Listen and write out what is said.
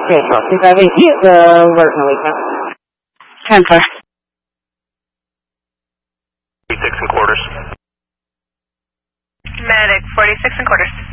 Great, 258, work my way count. 10-4. 46 and quarters. Medic, 46 and quarters.